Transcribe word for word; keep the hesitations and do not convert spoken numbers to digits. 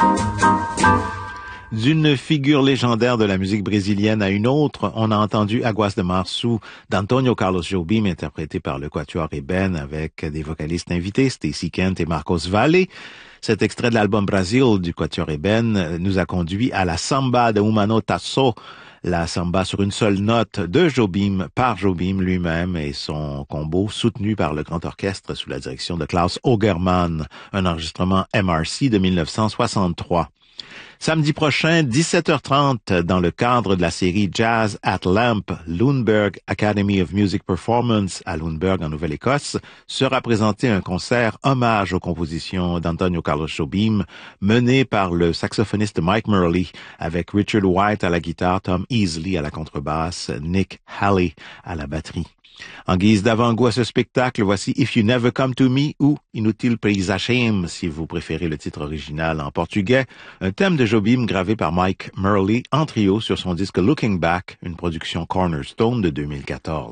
D'une figure légendaire de la musique brésilienne à une autre, on a entendu Águas de Março d'Antonio Carlos Jobim, interprété par le Quatuor Eben avec des vocalistes invités, Stacey Kent et Marcos Valle. Cet extrait de l'album Brasil du Quatuor Eben nous a conduit à la samba de Humano Tasso, la samba sur une seule note de Jobim par Jobim lui-même et son combo soutenu par le grand orchestre sous la direction de Klaus Ogerman, un enregistrement M R C de mille neuf cent soixante-trois. Samedi prochain, dix-sept heures trente, dans le cadre de la série Jazz at Lamp, Lundberg Academy of Music Performance à Lundberg en Nouvelle-Écosse, sera présenté un concert hommage aux compositions d'Antonio Carlos Jobim, mené par le saxophoniste Mike Murley, avec Richard White à la guitare, Tom Easley à la contrebasse, Nick Halley à la batterie. En guise d'avant-goût à ce spectacle, voici If You Never Come to Me ou Inútil Paisajem, si vous préférez le titre original en portugais, un thème de Jobim gravé par Mike Murley en trio sur son disque Looking Back, une production Cornerstone de deux mille quatorze.